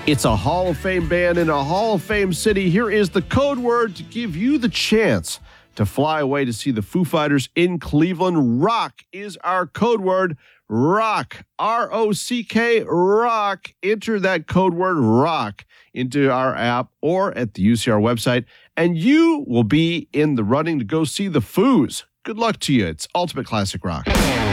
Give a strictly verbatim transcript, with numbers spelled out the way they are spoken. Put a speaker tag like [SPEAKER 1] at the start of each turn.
[SPEAKER 1] It's a Hall of Fame band in a Hall of Fame city. Here is the code word to give you the chance to fly away to see the Foo Fighters in Cleveland. Rock is our code word. Rock. R O C K. Rock. Enter that code word rock into our app or at the U C R website, and you will be in the running to go see the Foos. Good luck to you. It's Ultimate Classic Rock.